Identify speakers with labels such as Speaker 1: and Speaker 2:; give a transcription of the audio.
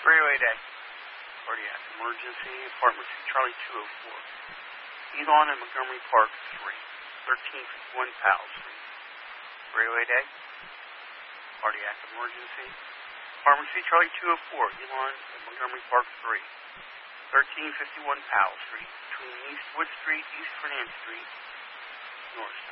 Speaker 1: Freeway Day. Cardiac emergency. Apartment C, Charlie 204. Elon and Montgomery Park 3. 1351 Powell Street. Freeway Day. Cardiac emergency. Apartment C, Charlie 204. Elon and Montgomery Park 3. 1351 Powell Street. Between East Wood Street, East Fernand Street, North